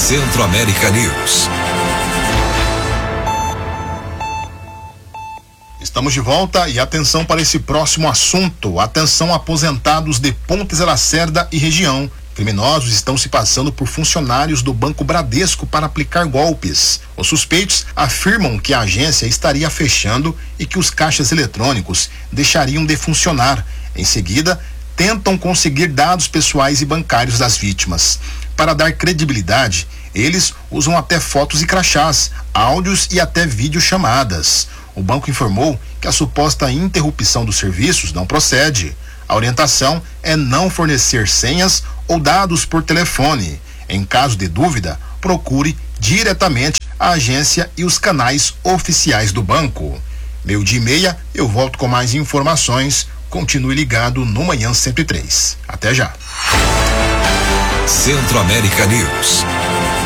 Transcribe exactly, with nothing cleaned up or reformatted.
Centro-América News. Estamos de volta e atenção para esse próximo assunto. Atenção, aposentados de Pontes de Lacerda e região. Criminosos estão se passando por funcionários do Banco Bradesco para aplicar golpes. Os suspeitos afirmam que a agência estaria fechando e que os caixas eletrônicos deixariam de funcionar. Em seguida, tentam conseguir dados pessoais e bancários das vítimas. Para dar credibilidade, eles usam até fotos e crachás, áudios e até videochamadas. O banco informou que a suposta interrupção dos serviços não procede. A orientação é não fornecer senhas ou dados por telefone. Em caso de dúvida, procure diretamente a agência e os canais oficiais do banco. Meio-dia e meia, eu volto com mais informações. Continue ligado no Manhã cento e três. Até já. Centro-América News.